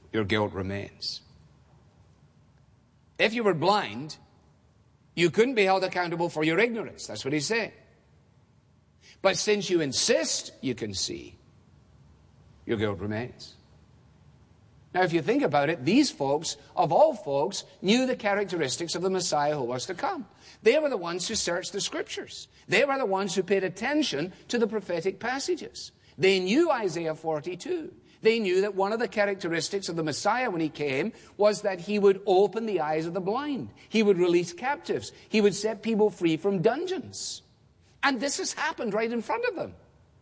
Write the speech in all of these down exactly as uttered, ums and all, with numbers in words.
your guilt remains. If you were blind, you couldn't be held accountable for your ignorance. That's what he's saying. But since you insist you can see, your guilt remains. Now, if you think about it, these folks, of all folks, knew the characteristics of the Messiah who was to come. They were the ones who searched the Scriptures. They were the ones who paid attention to the prophetic passages. They knew Isaiah forty-two. They knew that one of the characteristics of the Messiah when he came was that he would open the eyes of the blind. He would release captives. He would set people free from dungeons. And this has happened right in front of them.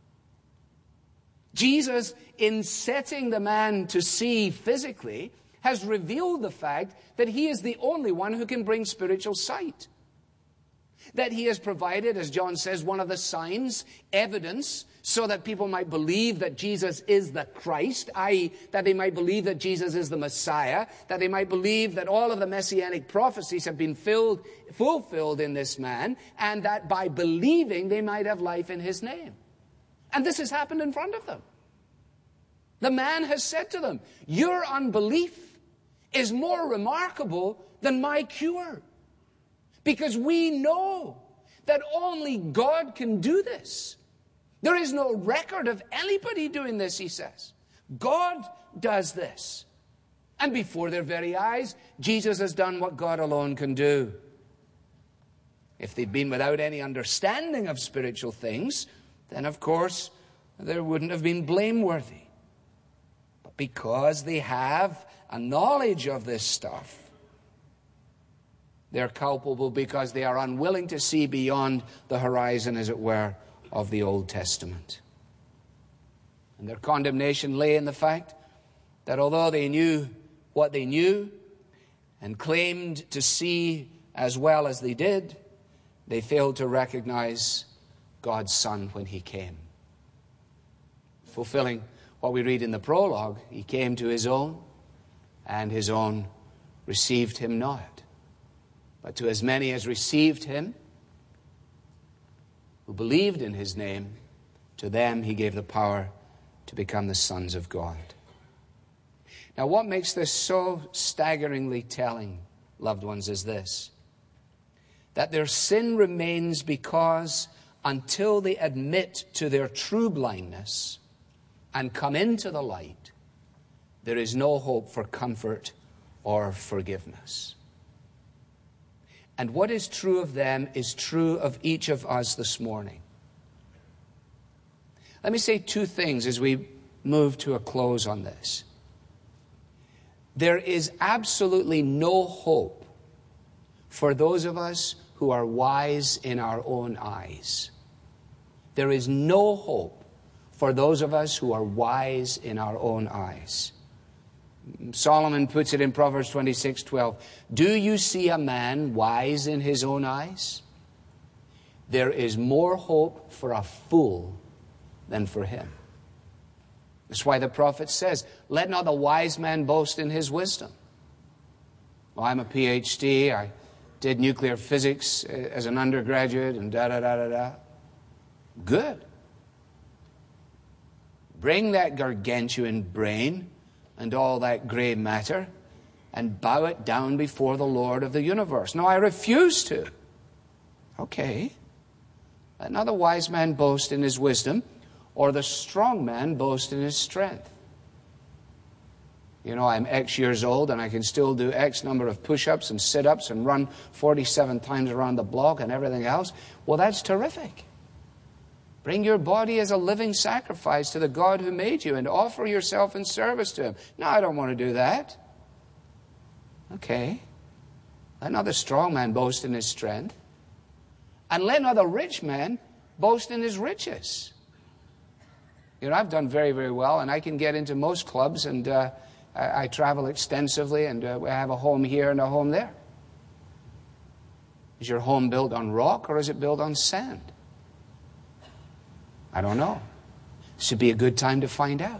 Jesus, in setting the man to see physically, has revealed the fact that he is the only one who can bring spiritual sight. That he has provided, as John says, one of the signs, evidence, so that people might believe that Jesus is the Christ, that is, that they might believe that Jesus is the Messiah, that they might believe that all of the messianic prophecies have been filled, fulfilled in this man, and that by believing they might have life in his name. And this has happened in front of them. The man has said to them, your unbelief is more remarkable than my cure. Because we know that only God can do this. There is no record of anybody doing this, he says. God does this. And before their very eyes, Jesus has done what God alone can do. If they'd been without any understanding of spiritual things, then of course there wouldn't have been blameworthy. But because they have a knowledge of this stuff, they're culpable because they are unwilling to see beyond the horizon, as it were, of the Old Testament. And their condemnation lay in the fact that although they knew what they knew and claimed to see as well as they did, they failed to recognize God's Son when he came. Fulfilling what we read in the prologue, he came to his own, and his own received him not. But to as many as received him, who believed in his name, to them he gave the power to become the sons of God. Now, what makes this so staggeringly telling, loved ones, is this: that their sin remains because until they admit to their true blindness and come into the light, there is no hope for comfort or forgiveness. And what is true of them is true of each of us this morning. Let me say two things as we move to a close on this. There is absolutely no hope for those of us who are wise in our own eyes. There is no hope for those of us who are wise in our own eyes. Solomon puts it in Proverbs twenty-six twelve. Do you see a man wise in his own eyes? There is more hope for a fool than for him. That's why the prophet says, let not the wise man boast in his wisdom. Well, I'm a P H D. I did nuclear physics as an undergraduate and da-da-da-da-da. Good. Bring that gargantuan brain and all that gray matter and bow it down before the Lord of the universe. No, I refuse to. Okay. Let not the wise man boast in his wisdom, or the strong man boast in his strength. You know, I'm X years old and I can still do X number of push-ups and sit-ups and run forty-seven times around the block and everything else. Well, that's terrific. Bring your body as a living sacrifice to the God who made you and offer yourself in service to him. No, I don't want to do that. Okay. Let not the strong man boast in his strength. And let not the rich man boast in his riches. You know, I've done very, very well, and I can get into most clubs, and uh, I, I travel extensively, and uh, I have a home here and a home there. Is your home built on rock, or is it built on sand? I don't know. This would be a good time to find out.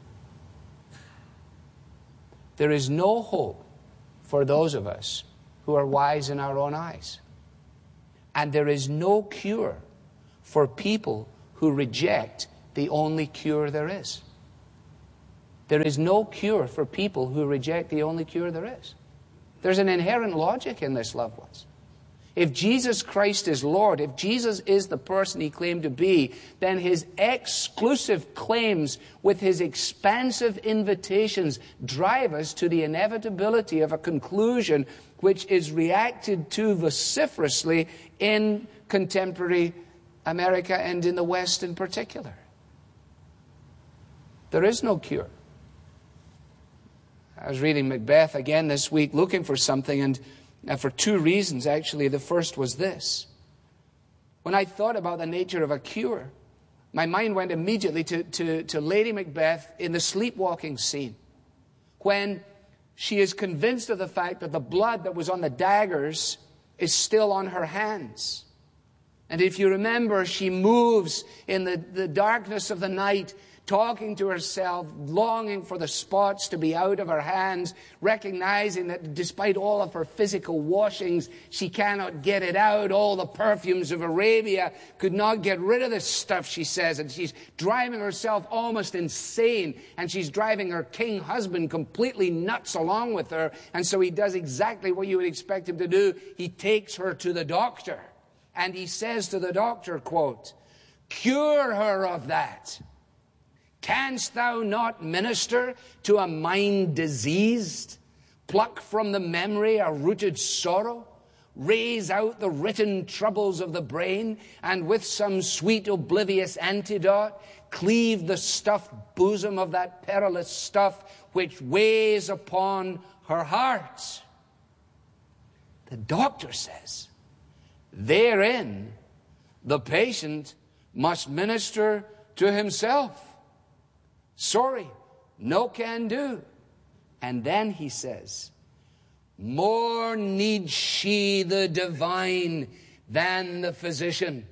There is no hope for those of us who are wise in our own eyes. And there is no cure for people who reject the only cure there is. There is no cure for people who reject the only cure there is. There's an inherent logic in this, loved ones. If Jesus Christ is Lord, if Jesus is the person he claimed to be, then his exclusive claims with his expansive invitations drive us to the inevitability of a conclusion which is reacted to vociferously in contemporary America and in the West in particular. There is no cure. I was reading Macbeth again this week looking for something, and Uh, for two reasons, actually. The first was this. When I thought about the nature of a cure, my mind went immediately to, to, to Lady Macbeth in the sleepwalking scene, when she is convinced of the fact that the blood that was on the daggers is still on her hands. And if you remember, she moves in the, the darkness of the night, talking to herself, longing for the spots to be out of her hands, recognizing that despite all of her physical washings, she cannot get it out. All the perfumes of Arabia could not get rid of this stuff, she says, and she's driving herself almost insane, and she's driving her king husband completely nuts along with her, and so he does exactly what you would expect him to do. He takes her to the doctor, and he says to the doctor, quote, "Cure her of that. Canst thou not minister to a mind diseased? Pluck from the memory a rooted sorrow? Raise out the written troubles of the brain, and with some sweet oblivious antidote, cleave the stuffed bosom of that perilous stuff which weighs upon her heart." The doctor says, therein the patient must minister to himself. Sorry, no can do. And then he says, more needs she the divine than the physician.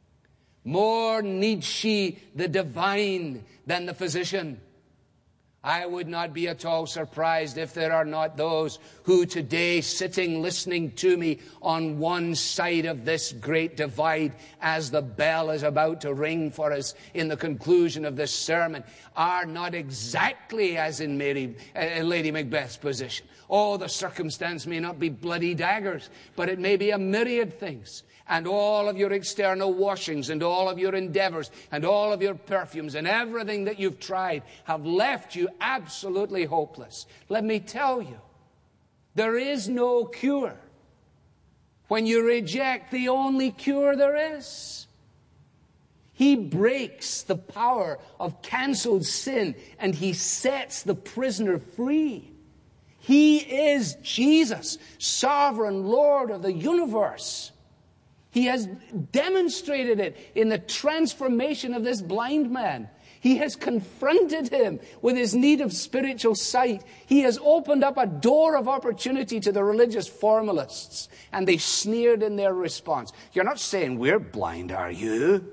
More needs she the divine than the physician. I would not be at all surprised if there are not those who today, sitting listening to me on one side of this great divide as the bell is about to ring for us in the conclusion of this sermon, are not exactly as in Mary, uh, Lady Macbeth's position. Oh, the circumstance may not be bloody daggers, but it may be a myriad things. And all of your external washings and all of your endeavors and all of your perfumes and everything that you've tried have left you absolutely hopeless. Let me tell you, there is no cure when you reject the only cure there is. He breaks the power of canceled sin, and he sets the prisoner free. He is Jesus, sovereign Lord of the universe. He has demonstrated it in the transformation of this blind man. He has confronted him with his need of spiritual sight. He has opened up a door of opportunity to the religious formalists, and they sneered in their response. You're not saying we're blind, are you?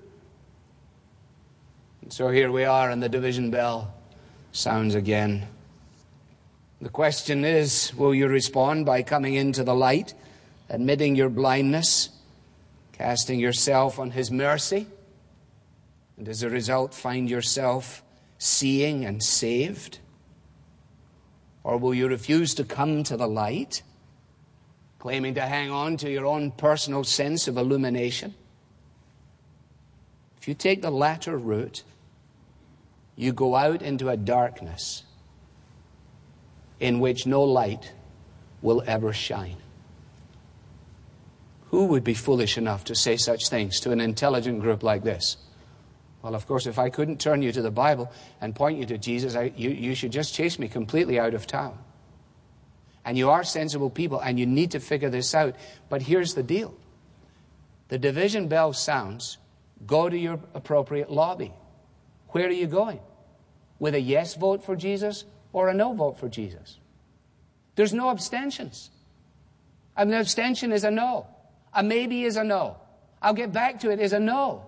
And so here we are, and the division bell sounds again. The question is, will you respond by coming into the light, admitting your blindness, casting yourself on his mercy, and as a result find yourself seeing and saved? Or will you refuse to come to the light, claiming to hang on to your own personal sense of illumination? If you take the latter route, you go out into a darkness in which no light will ever shine. Who would be foolish enough to say such things to an intelligent group like this? Well, of course, if I couldn't turn you to the Bible and point you to Jesus, I, you, you should just chase me completely out of town. And you are sensible people, and you need to figure this out. But here's the deal. The division bell sounds. Go to your appropriate lobby. Where are you going? With a yes vote for Jesus or a no vote for Jesus? There's no abstentions. An abstention is a no. A maybe is a no. I'll get back to it is a no.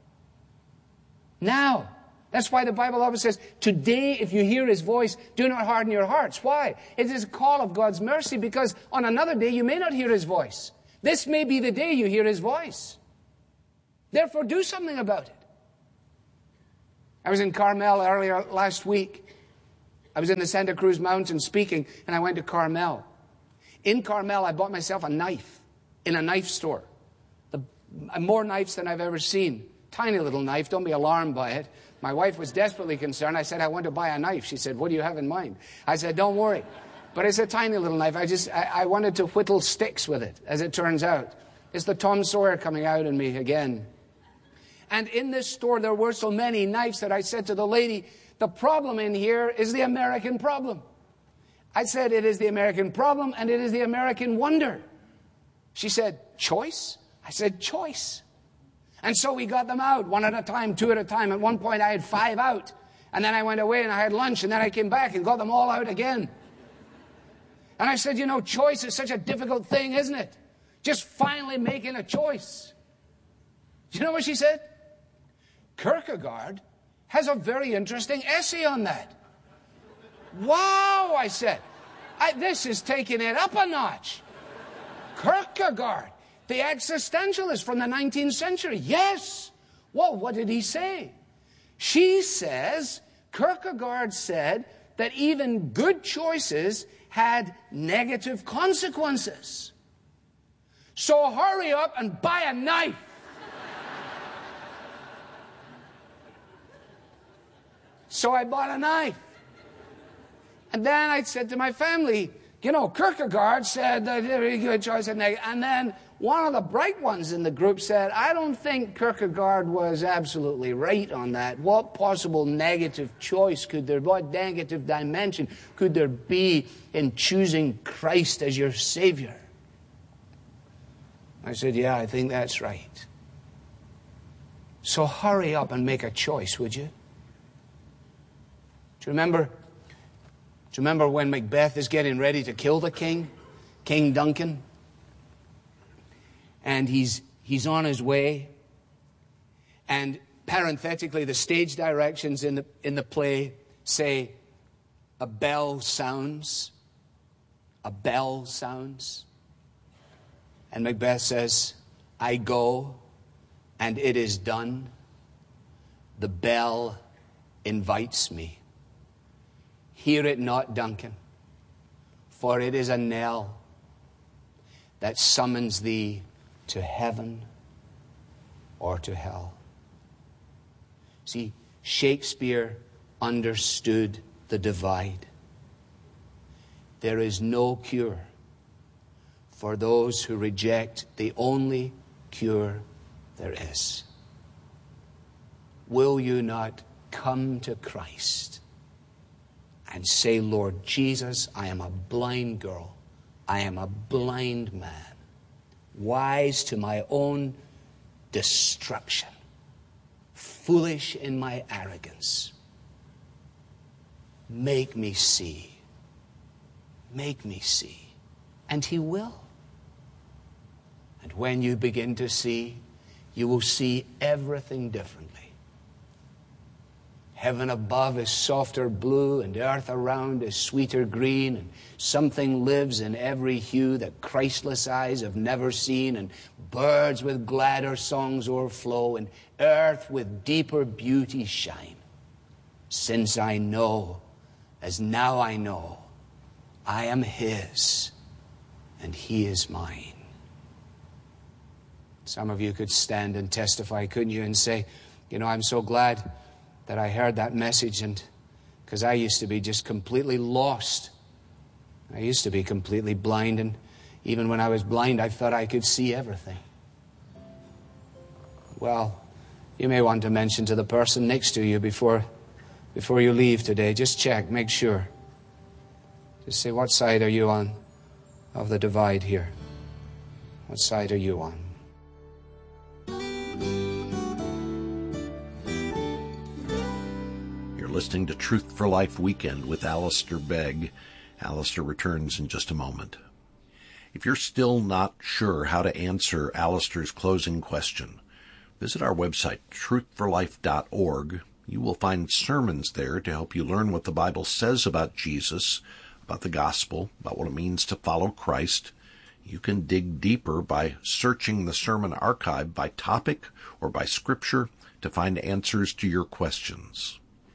Now. That's why the Bible always says, today if you hear his voice, do not harden your hearts. Why? It is a call of God's mercy, because on another day you may not hear his voice. This may be the day you hear his voice. Therefore, do something about it. I was in Carmel earlier last week, I was in the Santa Cruz Mountains speaking, and I went to Carmel. In Carmel, I bought myself a knife in a knife store. The, more knives than I've ever seen. Tiny little knife. Don't be alarmed by it. My wife was desperately concerned. I said, I want to buy a knife. She said, what do you have in mind? I said, don't worry. But it's a tiny little knife. I just, I, I wanted to whittle sticks with it, as it turns out. It's the Tom Sawyer coming out in me again. And in this store, there were so many knives that I said to the lady, the problem in here is the American problem. I said, it is the American problem, and it is the American wonder. She said, choice? I said, choice. And so we got them out, one at a time, two at a time. At one point, I had five out. And then I went away and I had lunch, and then I came back and got them all out again. And I said, you know, choice is such a difficult thing, isn't it? Just finally making a choice. Do you know what she said? Kierkegaard has a very interesting essay on that. Wow, I said. I, this is taking it up a notch. Kierkegaard, the existentialist from the nineteenth century. Yes. Well, what did he say? She says, Kierkegaard said that even good choices had negative consequences. So hurry up and buy a knife. So I bought a knife. And then I said to my family, you know, Kierkegaard said that very good choice had negative. And then one of the bright ones in the group said, I don't think Kierkegaard was absolutely right on that. What possible negative choice could there, what negative dimension could there be in choosing Christ as your Savior? I said, yeah, I think that's right. So hurry up and make a choice, would you? Do you remember, do you remember when Macbeth is getting ready to kill the king, King Duncan? And he's, he's on his way. And parenthetically, the stage directions in the, in the play say, a bell sounds. A bell sounds. And Macbeth says, I go, and it is done. The bell invites me. Hear it not, Duncan, for it is a knell that summons thee to heaven or to hell. See, Shakespeare understood the divide. There is no cure for those who reject the only cure there is. Will you not come to Christ and say, Lord Jesus, I am a blind girl. I am a blind man, wise to my own destruction, foolish in my arrogance. Make me see. Make me see. And he will. And when you begin to see, you will see everything differently. Heaven above is softer blue, and earth around is sweeter green, and something lives in every hue that Christless eyes have never seen, and birds with gladder songs o'erflow, and earth with deeper beauty shine. Since I know, as now I know, I am his, and he is mine. Some of you could stand and testify, couldn't you, and say, you know, I'm so glad that I heard that message, and because I used to be just completely lost. I used to be completely blind, and even when I was blind, I thought I could see everything. Well, you may want to mention to the person next to you before, before you leave today. Just check, make sure. Just say, what side are you on of the divide here? What side are you on? Listening to Truth for Life Weekend with Alistair Begg. Alistair returns in just a moment. If you're still not sure how to answer Alistair's closing question, visit our website, truth for life dot org. You will find sermons there to help you learn what the Bible says about Jesus, about the gospel, about what it means to follow Christ. You can dig deeper by searching the sermon archive by topic or by scripture to find answers to your questions.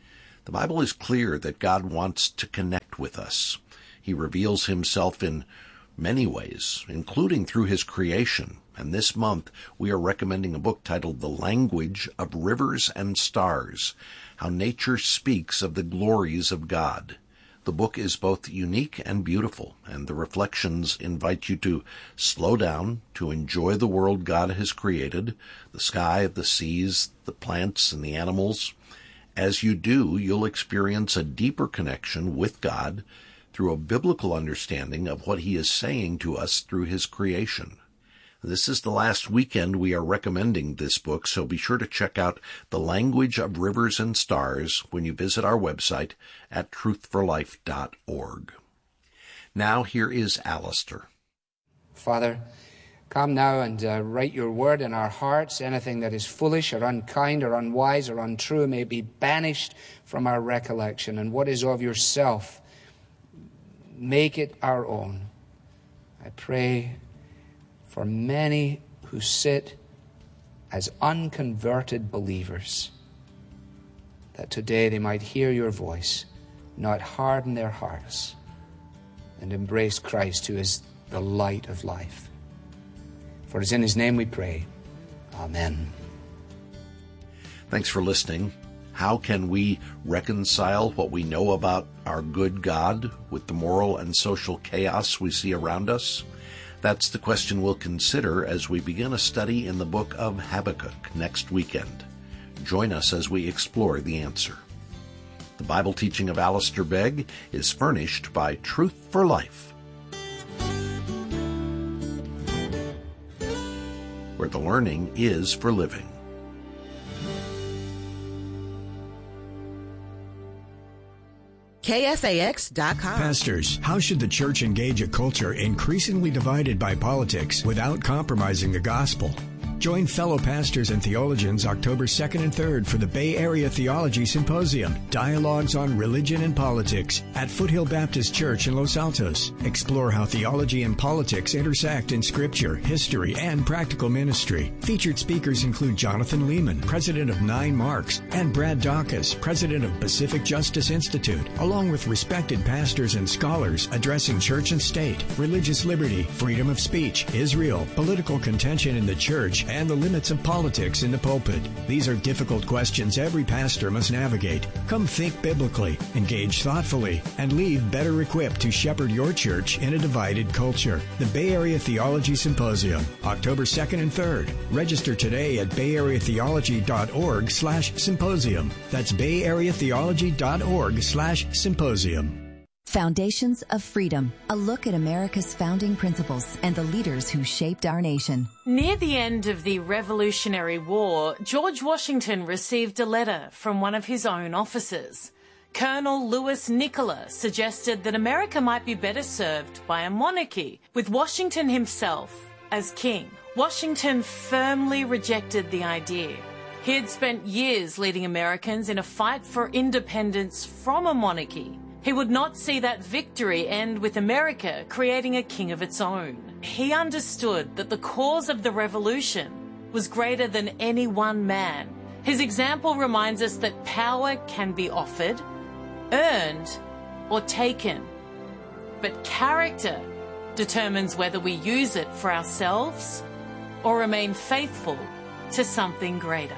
The Bible is clear that God wants to connect with us. He reveals himself in many ways, including through his creation. And this month, we are recommending a book titled The Language of Rivers and Stars, How Nature Speaks of the Glories of God. The book is both unique and beautiful, and the reflections invite you to slow down, to enjoy the world God has created, the sky, the seas, the plants, and the animals. As you do, you'll experience a deeper connection with God through a biblical understanding of what he is saying to us through his creation. This is the last weekend we are recommending this book, so be sure to check out The Language of Rivers and Stars when you visit our website at truth for life dot org. Now here is Alistair. Father, come now and uh, write your word in our hearts. Anything that is foolish or unkind or unwise or untrue may be banished from our recollection. And what is of yourself, make it our own. I pray for many who sit as unconverted believers, that today they might hear your voice, not harden their hearts, and embrace Christ, who is the light of life. For it's in his name we pray. Amen. Thanks for listening. How can we reconcile what we know about our good God with the moral and social chaos we see around us? That's the question we'll consider as we begin a study in the book of Habakkuk next weekend. Join us as we explore the answer. The Bible teaching of Alistair Begg is furnished by Truth for Life, where the learning is for living. K F A X dot com. Pastors, how should the church engage a culture increasingly divided by politics without compromising the gospel? Join fellow pastors and theologians October second and third for the Bay Area Theology Symposium, Dialogues on Religion and Politics at Foothill Baptist Church in Los Altos. Explore how theology and politics intersect in scripture, history, and practical ministry. Featured speakers include Jonathan Lehman, president of Nine Marks, and Brad Dawkins, president of Pacific Justice Institute, along with respected pastors and scholars addressing church and state, religious liberty, freedom of speech, Israel, political contention in the church, and the limits of politics in the pulpit. These are difficult questions every pastor must navigate. Come think biblically, engage thoughtfully, and leave better equipped to shepherd your church in a divided culture. The Bay Area Theology Symposium, October second and third. Register today at bay area theology dot org slash symposium. That's bay area theology dot org slash symposium. Foundations of Freedom, a look at America's founding principles and the leaders who shaped our nation. Near the end of the Revolutionary War, George Washington received a letter from one of his own officers. Colonel Louis Nicola suggested that America might be better served by a monarchy, with Washington himself as king. Washington firmly rejected the idea. He had spent years leading Americans in a fight for independence from a monarchy. He would not see that victory end with America creating a king of its own. He understood that the cause of the revolution was greater than any one man. His example reminds us that power can be offered, earned, or taken. But character determines whether we use it for ourselves or remain faithful to something greater.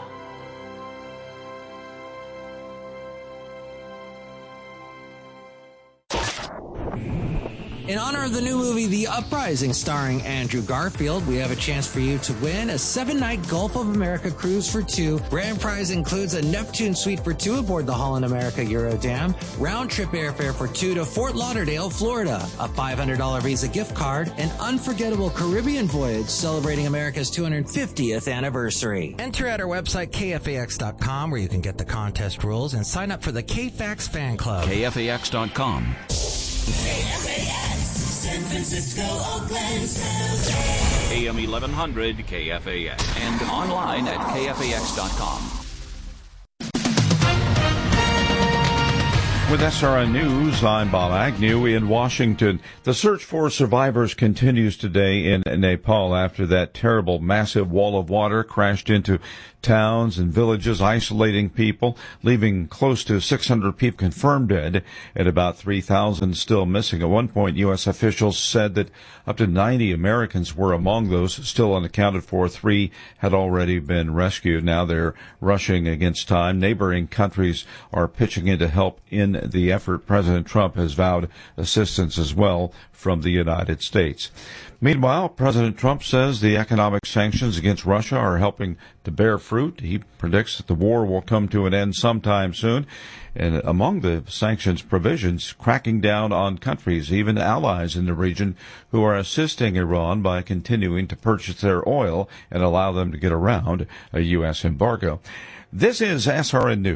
In honor of the new movie, The Uprising, starring Andrew Garfield, we have a chance for you to win a seven-night Gulf of America cruise for two. Grand prize includes a Neptune suite for two aboard the Holland America Eurodam, round-trip airfare for two to Fort Lauderdale, Florida, a five hundred dollars Visa gift card, an unforgettable Caribbean voyage celebrating America's two hundred fiftieth anniversary. Enter at our website, K F A X dot com, where you can get the contest rules and sign up for the K F A X fan club. K F A X dot com. K F A X, San Francisco, Oakland, San Jose. A M eleven hundred K F A X and online at K F A X dot com. With S R N News, I'm Bob Agnew in Washington. The search for survivors continues today in Nepal after that terrible massive wall of water crashed into towns and villages, isolating people, leaving close to six hundred people confirmed dead and about three thousand still missing. At one point, U S officials said that up to ninety Americans were among those still unaccounted for. Three had already been rescued. Now they're rushing against time. Neighboring countries are pitching in to help in the effort. President Trump has vowed assistance as well from the United States. Meanwhile, President Trump says the economic sanctions against Russia are helping to bear fruit. He predicts that the war will come to an end sometime soon. And among the sanctions provisions, cracking down on countries, even allies in the region, who are assisting Iran by continuing to purchase their oil and allow them to get around a U S embargo. This is S R N News.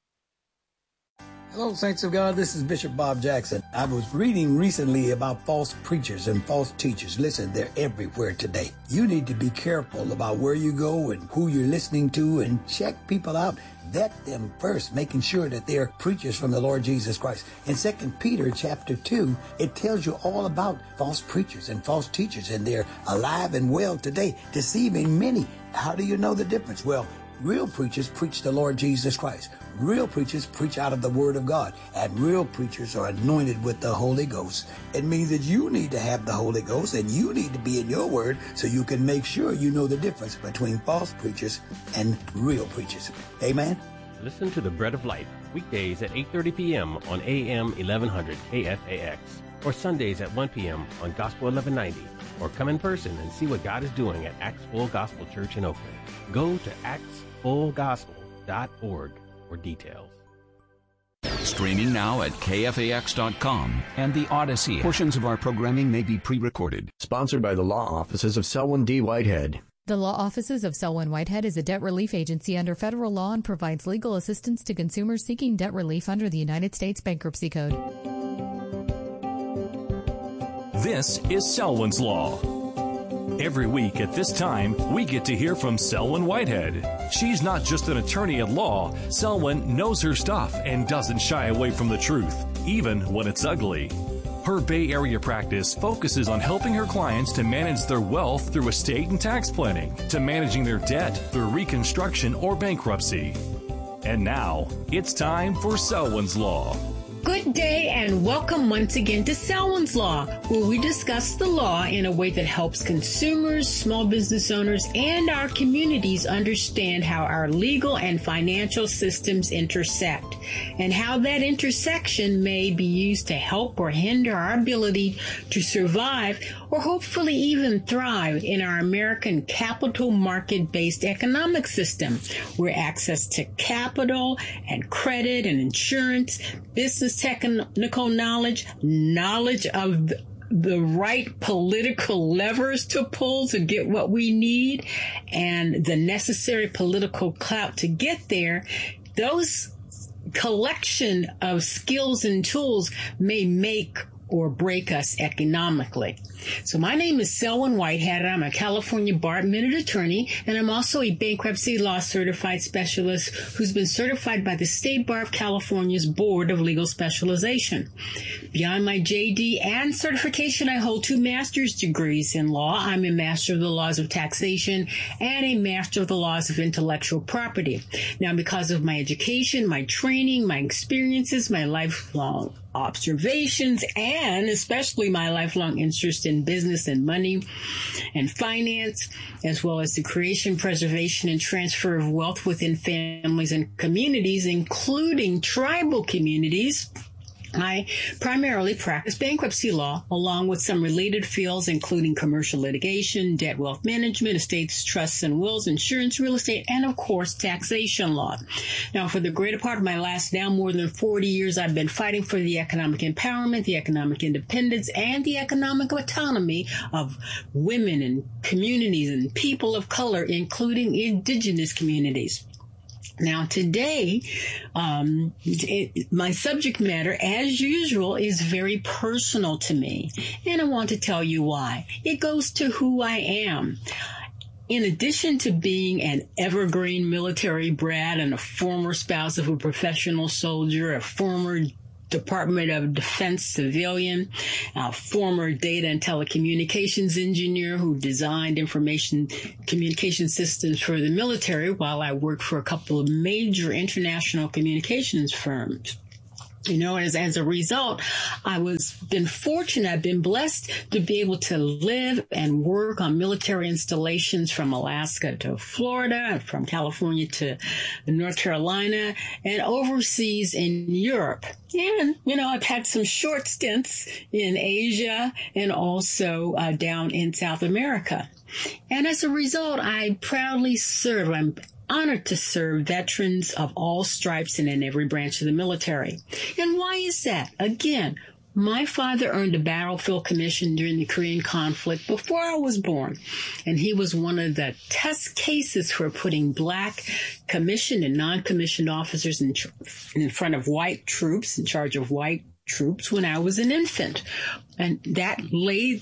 Hello, Saints of God. This is Bishop Bob Jackson. I was reading recently about false preachers and false teachers. Listen, they're everywhere today. You need to be careful about where you go and who you're listening to, and check people out. Vet them first, making sure that they're preachers from the Lord Jesus Christ. In Second Peter chapter two, it tells you all about false preachers and false teachers, and they're alive and well today, deceiving many. How do you know the difference? Well, real preachers preach the Lord Jesus Christ. Real preachers preach out of the Word of God, and real preachers are anointed with the Holy Ghost. It means that you need to have the Holy Ghost, and you need to be in your Word so you can make sure you know the difference between false preachers and real preachers. Amen? Listen to The Bread of Life, weekdays at eight thirty p.m. on A M eleven hundred K F A X, or Sundays at one p.m. on Gospel eleven ninety, or come in person and see what God is doing at Acts Full Gospel Church in Oakland. Go to acts full gospel dot org for details. Streaming now at K F A X dot com and the Odyssey. Portions of our programming may be pre-recorded. Sponsored by the law offices of Selwyn D. Whitehead. The law offices of Selwyn Whitehead is a debt relief agency under federal law and provides legal assistance to consumers seeking debt relief under the United States Bankruptcy Code. This is Selwyn's Law. Every week at this time, we get to hear from Selwyn Whitehead. She's not just an attorney at law. Selwyn knows her stuff and doesn't shy away from the truth, even when it's ugly. Her Bay Area practice focuses on helping her clients to manage their wealth through estate and tax planning, to managing their debt through reconstruction or bankruptcy. And now, it's time for Selwyn's Law. Good day and welcome once again to Selwyn's Law, where we discuss the law in a way that helps consumers, small business owners, and our communities understand how our legal and financial systems intersect, and how that intersection may be used to help or hinder our ability to survive or hopefully even thrive in our American capital market-based economic system, where access to capital and credit and insurance, business technical knowledge, knowledge of the right political levers to pull to get what we need, and the necessary political clout to get there, those collection of skills and tools may make or break us economically. So my name is Selwyn Whitehead. I'm a California Bar Admitted attorney, and I'm also a bankruptcy law certified specialist who's been certified by the State Bar of California's Board of Legal Specialization. Beyond my J D and certification, I hold two master's degrees in law. I'm a master of the laws of taxation and a master of the laws of intellectual property. Now, because of my education, my training, my experiences, my lifelong observations, and especially my lifelong interest in business and money and finance, as well as the creation, preservation, and transfer of wealth within families and communities, including tribal communities, I primarily practice bankruptcy law, along with some related fields, including commercial litigation, debt wealth management, estates, trusts and wills, insurance, real estate, and, of course, taxation law. Now, for the greater part of my last now more than forty years, I've been fighting for the economic empowerment, the economic independence, and the economic autonomy of women and communities and people of color, including indigenous communities. Now, today, um, it, my subject matter, as usual, is very personal to me, and I want to tell you why. It goes to who I am. In addition to being an evergreen military brat and a former spouse of a professional soldier, a former Department of Defense civilian, a former data and telecommunications engineer who designed information communication systems for the military while I worked for a couple of major international communications firms. You know, as, as a result, I was been fortunate, I've been blessed to be able to live and work on military installations from Alaska to Florida, from California to North Carolina, and overseas in Europe. And, you know, I've had some short stints in Asia and also uh, down in South America. And as a result, I proudly serve. I'm honored to serve veterans of all stripes and in every branch of the military. And why is that? Again, my father earned a battlefield commission during the Korean conflict before I was born. And he was one of the test cases for putting black commissioned and non-commissioned officers in, in front of white troops, in charge of white troops when I was an infant. And that laid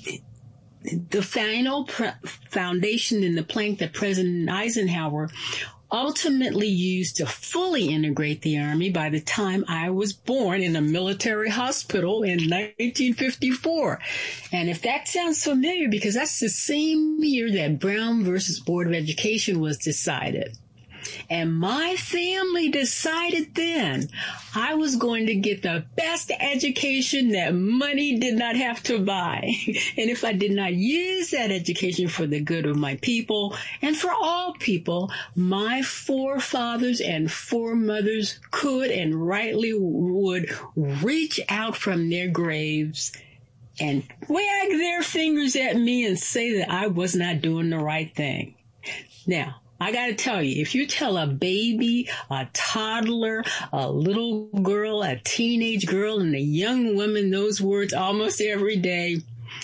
the final pr- foundation in the plank that President Eisenhower ultimately used to fully integrate the Army by the time I was born in a military hospital in nineteen fifty-four. And if that sounds familiar, because that's the same year that Brown versus Board of Education was decided. And my family decided then I was going to get the best education that money did not have to buy. And if I did not use that education for the good of my people and for all people, my forefathers and foremothers could and rightly would reach out from their graves and wag their fingers at me and say that I was not doing the right thing. Now, I got to tell you, if you tell a baby, a toddler, a little girl, a teenage girl, and a young woman those words almost every day,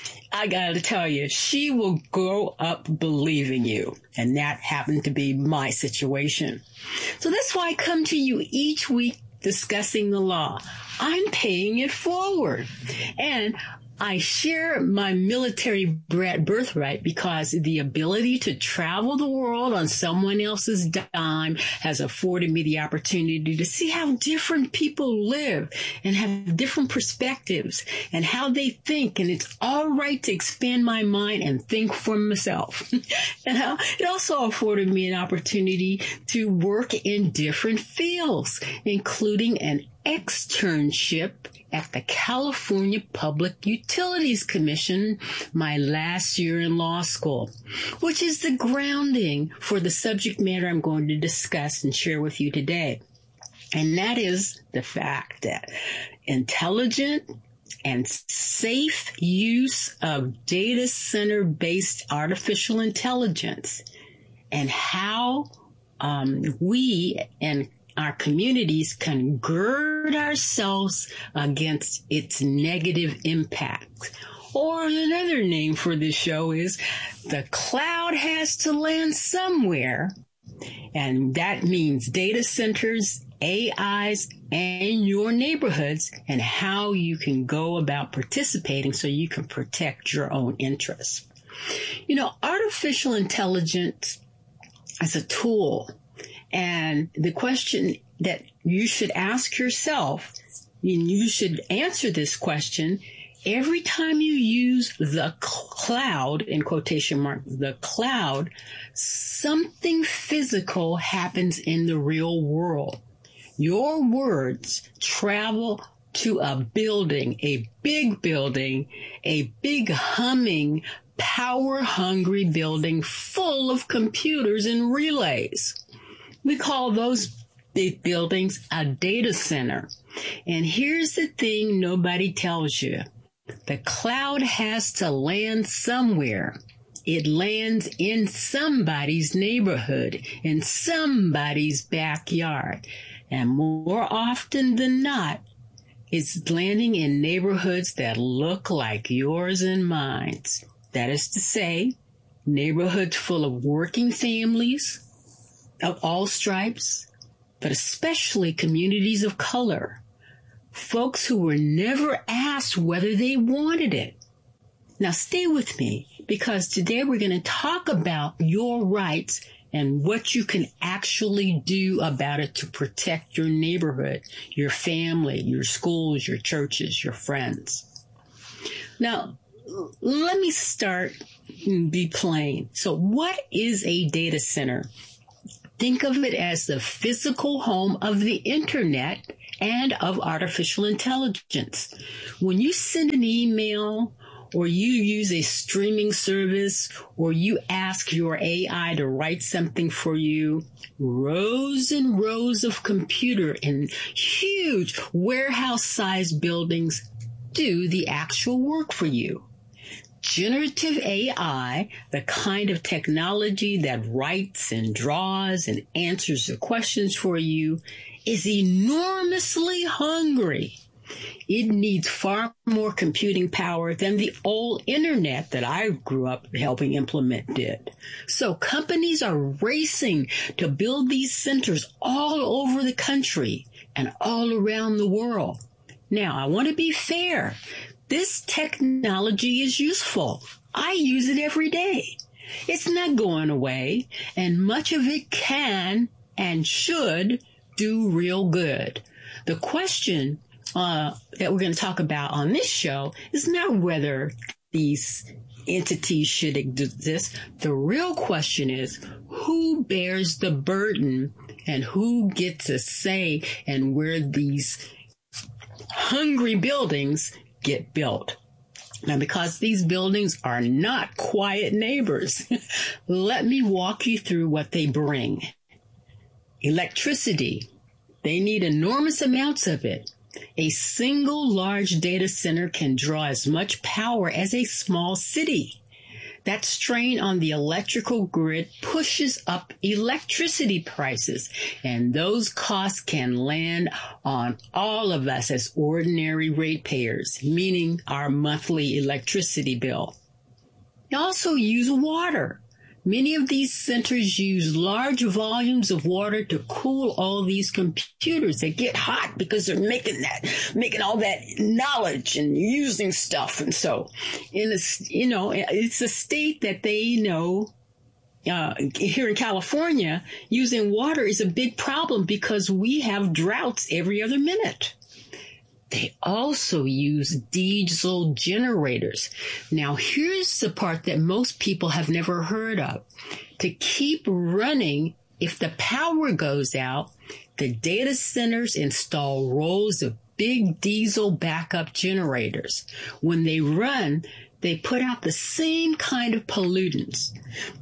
I got to tell you, she will grow up believing you. And that happened to be my situation. So that's why I come to you each week discussing the law. I'm paying it forward. And I share my military birthright because the ability to travel the world on someone else's dime has afforded me the opportunity to see how different people live and have different perspectives and how they think. And it's all right to expand my mind and think for myself. And how it also afforded me an opportunity to work in different fields, including an externship at the California Public Utilities Commission my last year in law school, which is the grounding for the subject matter I'm going to discuss and share with you today. And that is the fact that intelligent and safe use of data center-based artificial intelligence and how um, we and our communities can gird ourselves against its negative impact. Or another name for this show is the cloud has to land somewhere. And that means data centers, A Is, and your neighborhoods and how you can go about participating so you can protect your own interests. You know, artificial intelligence is a tool. And the question that you should ask yourself, and you should answer this question, every time you use the cloud, in quotation marks, the cloud, something physical happens in the real world. Your words travel to a building, a big building, a big humming, power-hungry building full of computers and relays. We call those big buildings a data center. And here's the thing nobody tells you. The cloud has to land somewhere. It lands in somebody's neighborhood, in somebody's backyard. And more often than not, it's landing in neighborhoods that look like yours and mine. That is to say, neighborhoods full of working families of all stripes, but especially communities of color, folks who were never asked whether they wanted it. Now stay with me, because today we're going to talk about your rights and what you can actually do about it to protect your neighborhood, your family, your schools, your churches, your friends. Now, let me start and be plain. So what is a data center? Think of it as the physical home of the internet and of artificial intelligence. When you send an email, or you use a streaming service, or you ask your A I to write something for you, rows and rows of computer in huge warehouse-sized buildings do the actual work for you. Generative A I, the kind of technology that writes and draws and answers the questions for you, is enormously hungry. It needs far more computing power than the old internet that I grew up helping implement did. So companies are racing to build these centers all over the country and all around the world. Now, I want to be fair. This technology is useful. I use it every day. It's not going away, and much of it can and should do real good. The question uh, that we're going to talk about on this show is not whether these entities should exist. The real question is who bears the burden and who gets a say in where these hungry buildings get built. Now, because these buildings are not quiet neighbors, let me walk you through what they bring. Electricity. They need enormous amounts of it. A single large data center can draw as much power as a small city. That strain on the electrical grid pushes up electricity prices, and those costs can land on all of us as ordinary ratepayers, meaning our monthly electricity bill. They also use water. Many of these centers use large volumes of water to cool all these computers. They get hot because they're making that, making all that knowledge and using stuff. And so, in a, you know, it's a state that they know. Uh, here in California, using water is a big problem because we have droughts every other minute. They also use diesel generators. Now, here's the part that most people have never heard of. To keep running, if the power goes out, the data centers install rows of big diesel backup generators. When they run, they put out the same kind of pollutants,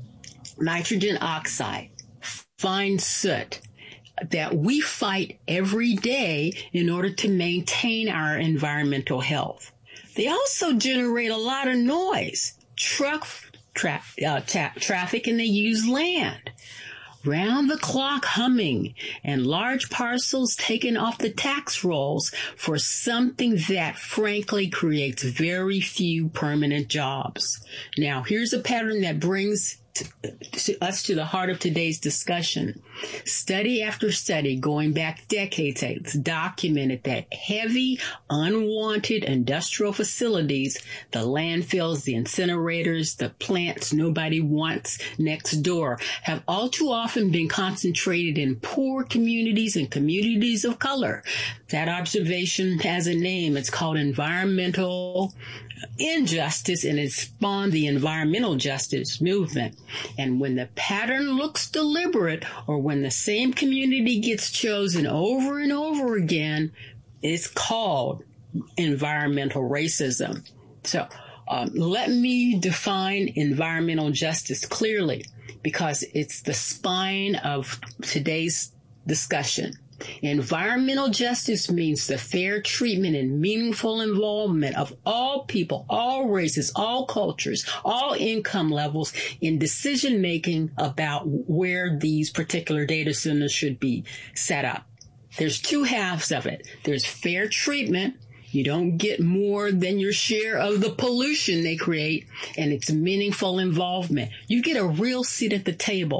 nitrogen oxide, fine soot, that we fight every day in order to maintain our environmental health. They also generate a lot of noise, truck tra- uh, ta- traffic, and they use land. Round the clock humming and large parcels taken off the tax rolls for something that frankly creates very few permanent jobs. Now, here's a pattern that brings To, to us to the heart of today's discussion. Study after study, going back decades, has documented that heavy, unwanted industrial facilities, the landfills, the incinerators, the plants nobody wants next door, have all too often been concentrated in poor communities and communities of color. That observation has a name. It's called environmental injustice, and it spawned the environmental justice movement. And when the pattern looks deliberate, or when the same community gets chosen over and over again, it's called environmental racism. So um, let me define environmental justice clearly, because it's the spine of today's discussion. Environmental justice means the fair treatment and meaningful involvement of all people, all races, all cultures, all income levels in decision making about where these particular data centers should be set up. There's two halves of it. There's fair treatment. You don't get more than your share of the pollution they create, and it's meaningful involvement. You get a real seat at the table.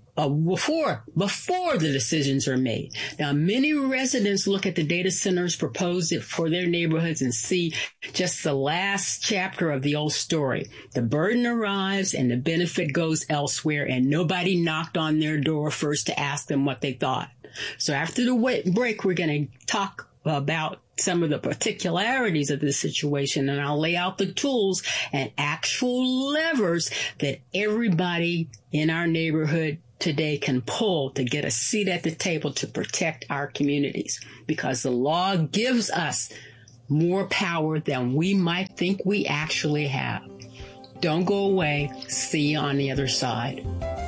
Uh, before before the decisions are made. Now, many residents look at the data centers proposed for their neighborhoods and see just the last chapter of the old story. The burden arrives and the benefit goes elsewhere, and nobody knocked on their door first to ask them what they thought. So after the break, we're going to talk about some of the particularities of this situation, and I'll lay out the tools and actual levers that everybody in our neighborhood today can pull to get a seat at the table to protect our communities, because the law gives us more power than we might think we actually have. Don't go away. See you on the other side.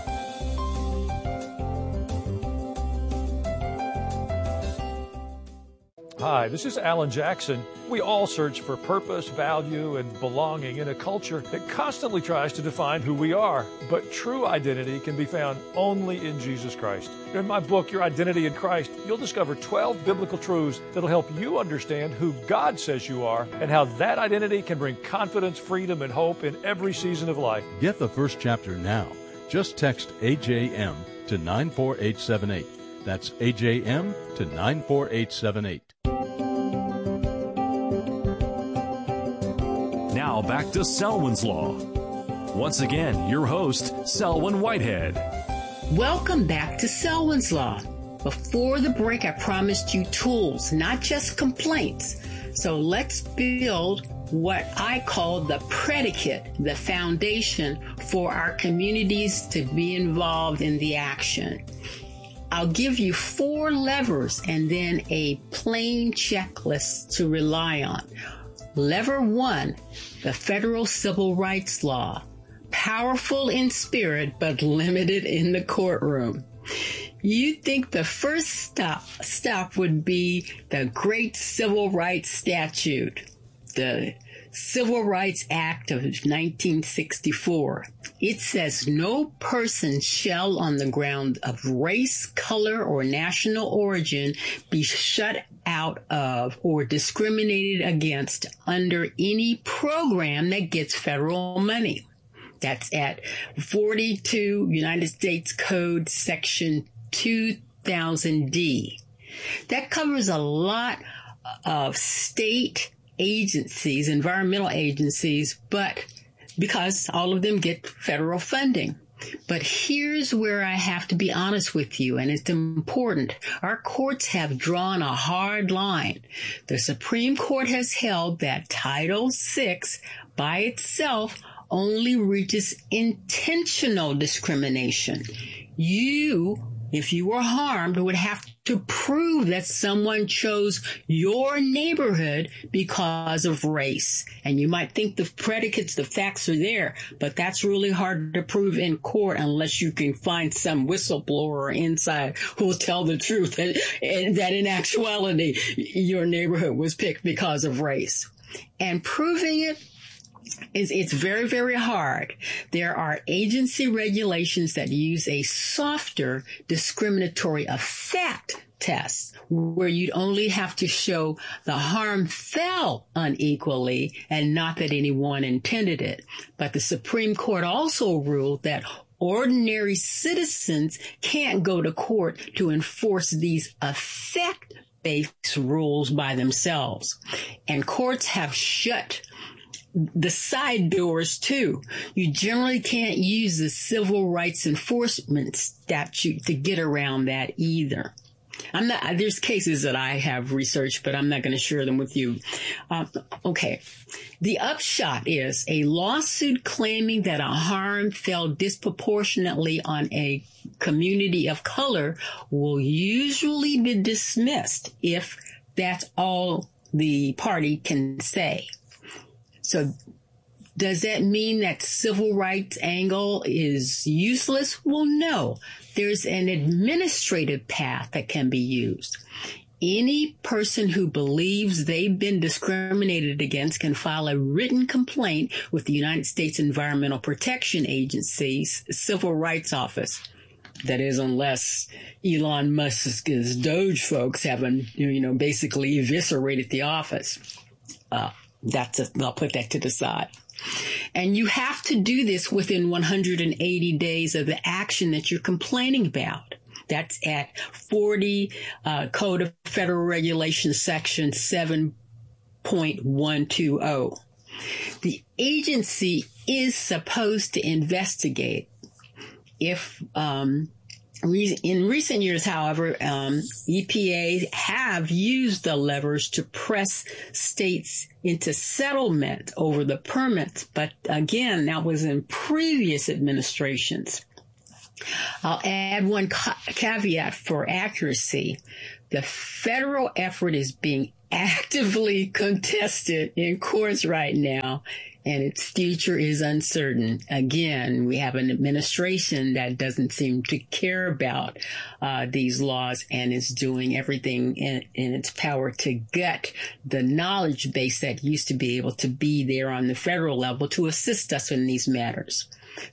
Hi, this is Alan Jackson. We all search for purpose, value, and belonging in a culture that constantly tries to define who we are. But true identity can be found only in Jesus Christ. In my book, Your Identity in Christ, you'll discover twelve biblical truths that'll help you understand who God says you are and how that identity can bring confidence, freedom, and hope in every season of life. Get the first chapter now. Just text A J M to nine four eight seven eight. That's A J M to nine four eight seven eight. Now back to Selwyn's Law. Once again, your host, Selwyn Whitehead. Welcome back to Selwyn's Law. Before the break, I promised you tools, not just complaints. So let's build what I call the predicate, the foundation for our communities to be involved in the action. I'll give you four levers and then a plain checklist to rely on. Lever one, the federal civil rights law. Powerful in spirit, but limited in the courtroom. You'd think the first stop, stop would be the great civil rights statute, the Civil Rights Act of nineteen sixty-four. It says no person shall on the ground of race, color, or national origin be shut out of or discriminated against under any program that gets federal money. That's at forty-two United States Code Section two thousand D. That covers a lot of state agencies, environmental agencies, but because all of them get federal funding. But here's where I have to be honest with you, and it's important. Our courts have drawn a hard line. The Supreme Court has held that Title six by itself only reaches intentional discrimination. You, if you were harmed, would have to prove that someone chose your neighborhood because of race. And you might think the predicates, the facts are there, but that's really hard to prove in court unless you can find some whistleblower inside who will tell the truth that, that in actuality your neighborhood was picked because of race. And proving it is it's very, very hard. There are agency regulations that use a softer discriminatory effect test where you'd only have to show the harm fell unequally and not that anyone intended it. But the Supreme Court also ruled that ordinary citizens can't go to court to enforce these effect-based rules by themselves. And courts have shut the side doors too. You generally can't use the civil rights enforcement statute to get around that either. I'm not, there's cases that I have researched, but I'm not going to share them with you. Um, okay. The upshot is a lawsuit claiming that a harm fell disproportionately on a community of color will usually be dismissed if that's all the party can say. So does that mean that civil rights angle is useless? Well, no. There's an administrative path that can be used. Any person who believes they've been discriminated against can file a written complaint with the United States Environmental Protection Agency's Civil Rights Office. That is, unless Elon Musk's Doge folks haven't, you know, basically eviscerated the office. Uh, That's a, I'll put that to the side. And you have to do this within one hundred eighty days of the action that you're complaining about. That's at forty uh, Code of Federal Regulations, Section seven point one two zero. The agency is supposed to investigate if, um, in recent years, however, um, E P A have used the levers to press states into settlement over the permits. But again, that was in previous administrations. I'll add one ca- caveat for accuracy. The federal effort is being actively contested in courts right now, and its future is uncertain. Again, we have an administration that doesn't seem to care about uh, these laws and is doing everything in, in its power to gut the knowledge base that used to be able to be there on the federal level to assist us in these matters.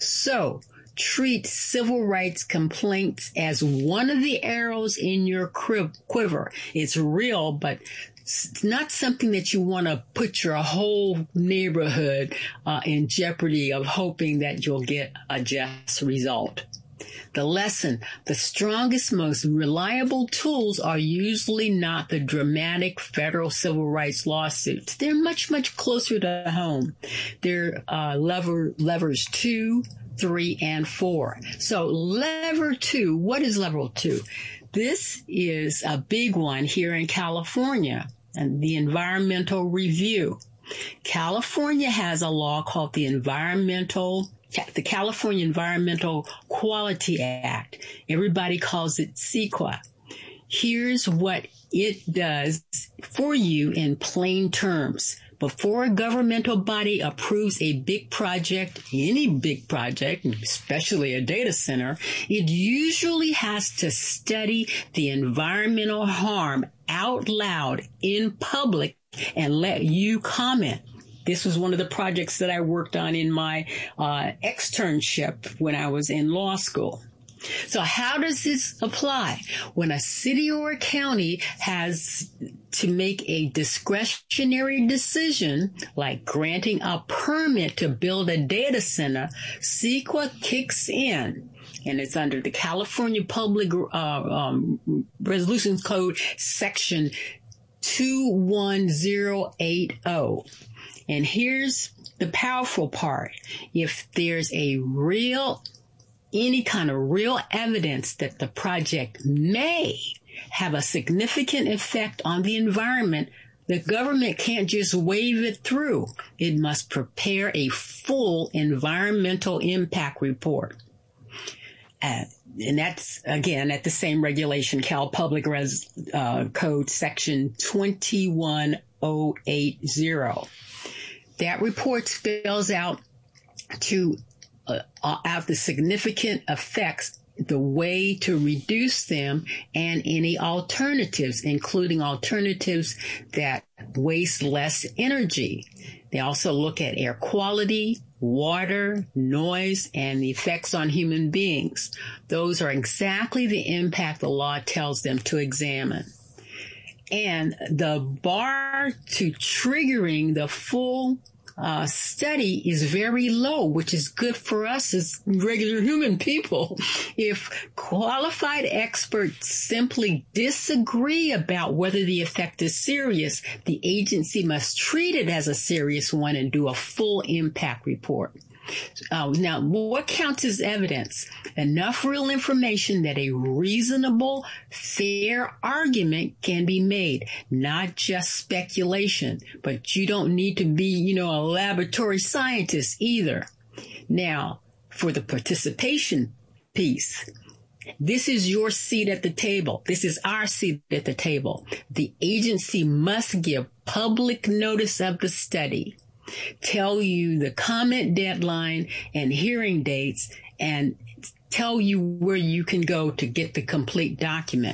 So, treat civil rights complaints as one of the arrows in your quiver. It's real, but it's not something that you want to put your whole neighborhood uh, in jeopardy of hoping that you'll get a just result. The lesson, the strongest, most reliable tools are usually not the dramatic federal civil rights lawsuits. They're much, much closer to home. They're uh, lever, levers two, three, and four. So lever two, what is lever two? This is a big one here in California, and the environmental review. California has a law called the Environmental, the California Environmental Quality Act. Everybody calls it CEQA. Here's what it does for you in plain terms. Before a governmental body approves a big project, any big project, especially a data center, it usually has to study the environmental harm out loud in public and let you comment. This was one of the projects that I worked on in my uh, externship when I was in law school. So how does this apply? When a city or a county has to make a discretionary decision, like granting a permit to build a data center, CEQA kicks in. And it's under the California Public uh, um, Resolutions Code, Section two one zero eight zero. And here's the powerful part. If there's a real any kind of real evidence that the project may have a significant effect on the environment, the government can't just wave it through. It must prepare a full environmental impact report. Uh, and that's, again, at the same regulation, Cal Public Res, uh, Code Section two one zero eight zero. That report spells out to Uh, out the significant effects, the way to reduce them, and any alternatives, including alternatives that waste less energy. They also look at air quality, water, noise, and the effects on human beings. Those are exactly the impact the law tells them to examine. And the bar to triggering the full Uh, study is very low, which is good for us as regular human people. If qualified experts simply disagree about whether the effect is serious, the agency must treat it as a serious one and do a full impact report. Uh, now, what counts as evidence? Enough real information that a reasonable, fair argument can be made, not just speculation. But you don't need to be, you know, a laboratory scientist either. Now, for the participation piece, this is your seat at the table. This is our seat at the table. The agency must give public notice of the study, tell you the comment deadline and hearing dates, and tell you where you can go to get the complete document.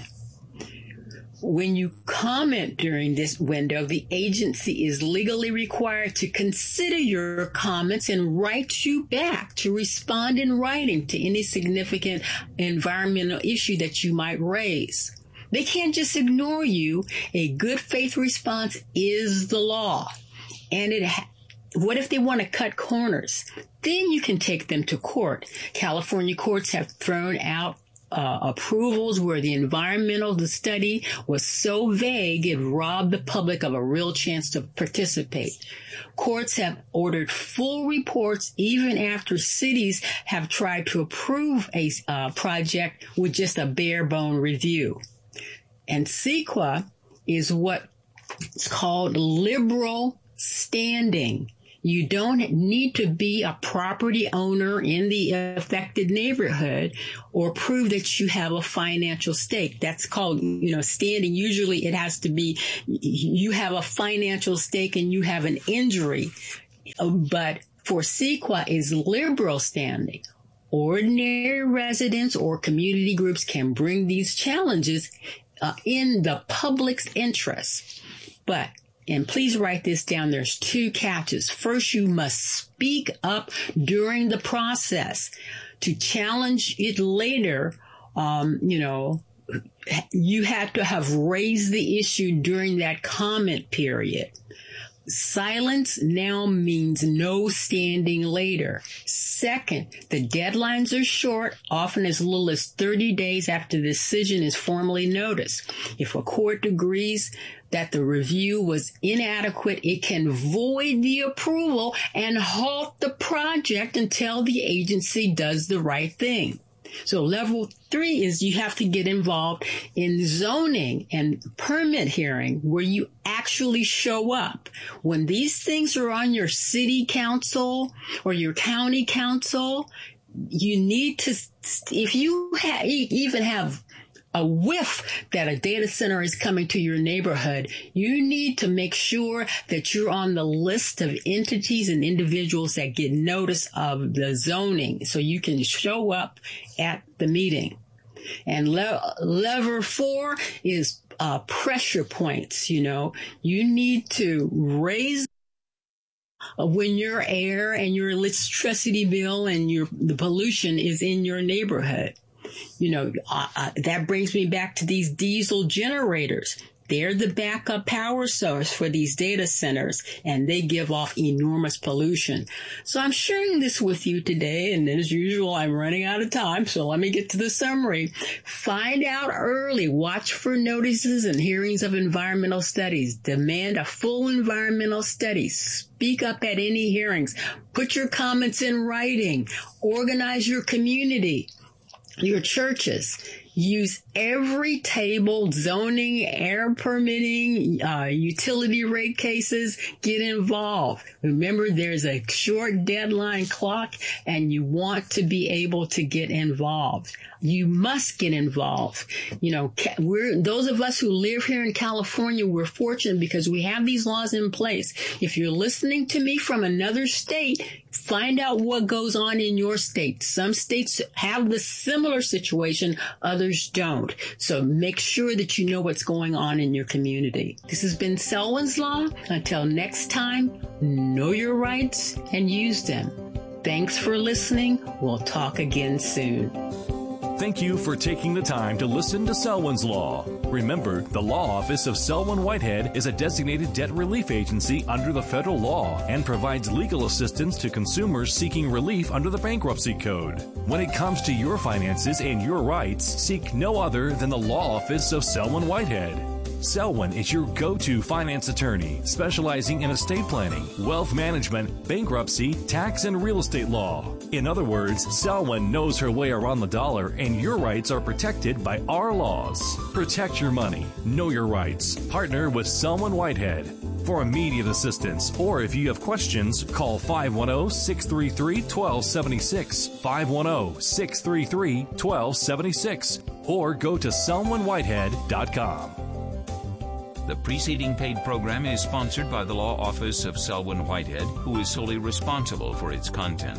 When you comment during this window, the agency is legally required to consider your comments and write you back, to respond in writing to any significant environmental issue that you might raise. They can't just ignore you. A good faith response is the law, and it ha- what if they want to cut corners? Then you can take them to court. California courts have thrown out uh, approvals where the environmental study was so vague it robbed the public of a real chance to participate. Courts have ordered full reports even after cities have tried to approve a uh, project with just a bare bone review. And CEQA is what's called liberal standing. You don't need to be a property owner in the affected neighborhood or prove that you have a financial stake. That's called, you know, standing. Usually it has to be you have a financial stake and you have an injury. But for CEQA is liberal standing. Ordinary residents or community groups can bring these challenges uh, in the public's interest. But and please write this down. There's two catches. First, you must speak up during the process. To challenge it later, um, you know, you have to have raised the issue during that comment period. Silence now means no standing later. Second, the deadlines are short, often as little as thirty days after the decision is formally noticed. If a court agrees that the review was inadequate, it can void the approval and halt the project until the agency does the right thing. So level three is you have to get involved in zoning and permit hearing where you actually show up. When these things are on your city council or your county council, you need to, if you ha- even have a whiff that a data center is coming to your neighborhood, you need to make sure that you're on the list of entities and individuals that get notice of the zoning so you can show up at the meeting. And le- lever four is uh, pressure points. You know, you need to raise when your air and your electricity bill and your the pollution is in your neighborhood. You know, uh, uh, that brings me back to these diesel generators. They're the backup power source for these data centers, and they give off enormous pollution. So I'm sharing this with you today, and as usual, I'm running out of time, so let me get to the summary. Find out early. Watch for notices and hearings of environmental studies. Demand a full environmental study. Speak up at any hearings. Put your comments in writing. Organize your community, your churches. Use every table, zoning, air permitting, uh, utility rate cases. Get involved. Remember, there's a short deadline clock, and you want to be able to get involved. You must get involved. You know, we're those of us who live here in California, we're fortunate because we have these laws in place. If you're listening to me from another state, find out what goes on in your state. Some states have the similar situation, others don't. So make sure that you know what's going on in your community. This has been Selwyn's Law. Until next time, know your rights and use them. Thanks for listening. We'll talk again soon. Thank you for taking the time to listen to Selwyn's Law. Remember, the Law Office of Selwyn Whitehead is a designated debt relief agency under the federal law and provides legal assistance to consumers seeking relief under the Bankruptcy Code. When it comes to your finances and your rights, seek no other than the Law Office of Selwyn Whitehead. Selwyn is your go-to finance attorney, specializing in estate planning, wealth management, bankruptcy, tax, and real estate law. In other words, Selwyn knows her way around the dollar, and your rights are protected by our laws. Protect your money. Know your rights. Partner with Selwyn Whitehead. For immediate assistance, or if you have questions, call five one zero, six three three, one two seven six, five one zero, six three three, one two seven six, or go to selwyn whitehead dot com. The preceding paid program is sponsored by the Law Office of Selwyn Whitehead, who is solely responsible for its content.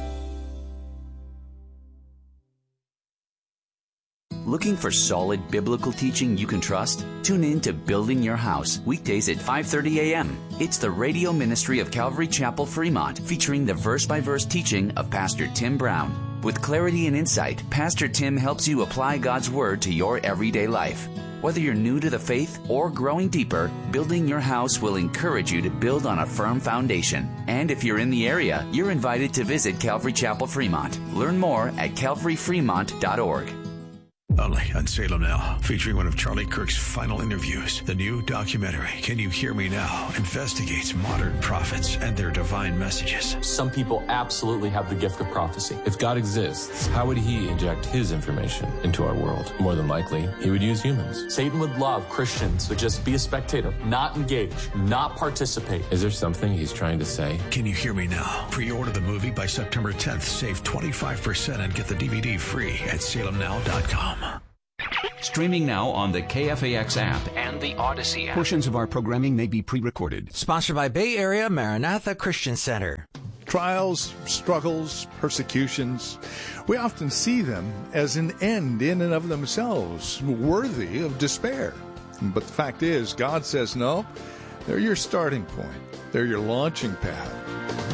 Looking for solid biblical teaching you can trust? Tune in to Building Your House, weekdays at five thirty a.m. It's the radio ministry of Calvary Chapel, Fremont, featuring the verse-by-verse teaching of Pastor Tim Brown. With clarity and insight, Pastor Tim helps you apply God's Word to your everyday life. Whether you're new to the faith or growing deeper, Building Your House will encourage you to build on a firm foundation. And if you're in the area, you're invited to visit Calvary Chapel Fremont. Learn more at calvary fremont dot org. Only on Salem Now, featuring one of Charlie Kirk's final interviews. The new documentary, Can You Hear Me Now?, investigates modern prophets and their divine messages. Some people absolutely have the gift of prophecy. If God exists, how would he inject his information into our world? More than likely, he would use humans. Satan would love Christians to just be a spectator, not engage, not participate. Is there something he's trying to say? Can You Hear Me Now? Pre-order the movie by September tenth. Save twenty-five percent and get the D V D free at salem now dot com. Streaming now on the K F A X app and the Odyssey app. Portions of our programming may be pre-recorded. Sponsored by Bay Area Maranatha Christian Center. Trials, struggles, persecutions, we often see them as an end in and of themselves, worthy of despair. But the fact is, God says no, they're your starting point. They're your launching pad.